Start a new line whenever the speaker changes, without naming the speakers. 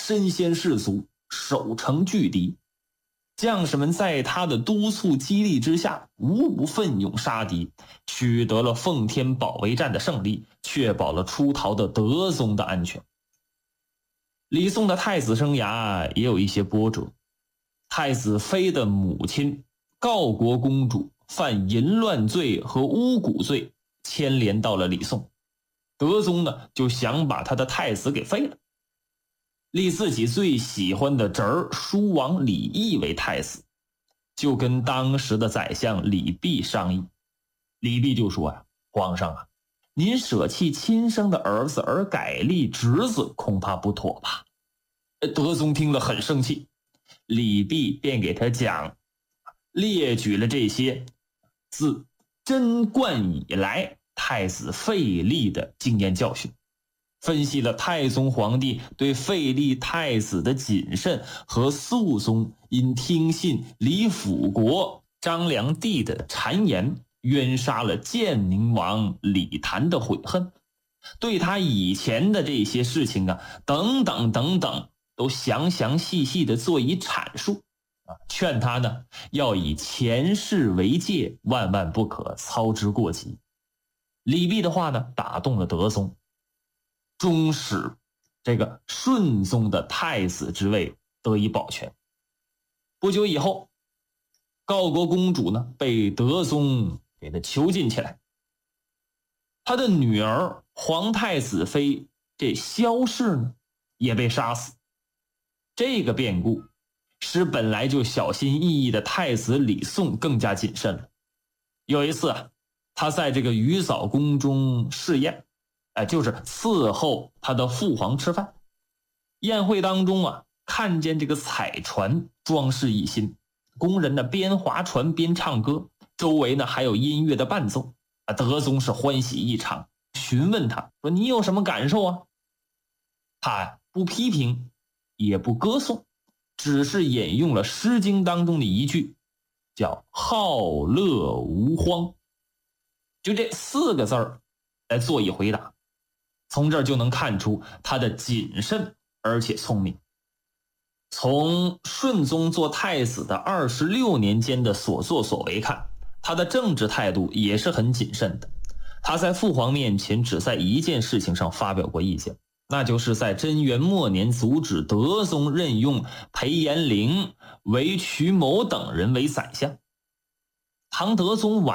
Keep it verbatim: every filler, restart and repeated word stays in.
身先士卒，守城拒敌。将士们在他的督促激励之下，无不奋勇杀敌，取得了奉天保卫战的胜利，确保了出逃的德宗的安全。李诵的太子生涯也有一些波折。太子妃的母亲郜国公主犯淫乱罪和巫蛊罪，牵连到了李诵。德宗呢，就想把他的太子给废了，立自己最喜欢的侄儿叔王李毅为太子，就跟当时的宰相李泌商议。李泌就说呀、啊：“皇上啊，您舍弃亲生的儿子而改立侄子，恐怕不妥吧？”德宗听了很生气，李泌便给他讲，列举了这些自贞观以来太子废立的经验教训，分析了太宗皇帝对废立太子的谨慎和肃宗因听信李辅国张良帝的谗言冤杀了建宁王李谭的悔恨，对他以前的这些事情啊等等等等都详详细细的做以阐述啊，劝他呢要以前事为戒，万万不可操之过急。李泌的话呢打动了德宗，终使这个顺宗的太子之位得以保全。不久以后，郜国公主呢被德宗给他囚禁起来，他的女儿皇太子妃这萧氏呢也被杀死。这个变故使本来就小心翼翼的太子李诵更加谨慎了。有一次啊，他在这个鱼藻宫中试宴，哎，就是伺候他的父皇吃饭。宴会当中啊，看见这个彩船装饰一新，工人呢边划船边唱歌，周围呢还有音乐的伴奏啊，德宗是欢喜异常，询问他说：“你有什么感受啊？”他不批评，也不歌颂，只是引用了《诗经》当中的一句，叫“好乐无荒”，就这四个字儿来做一回答。从这儿就能看出他的谨慎而且聪明。从顺宗做太子的二十六年间的所作所为看，他的政治态度也是很谨慎的。他在父皇面前只在一件事情上发表过意见，那就是在贞元末年阻止德宗任用裴延龄为瞿某等人为宰相。唐德宗晚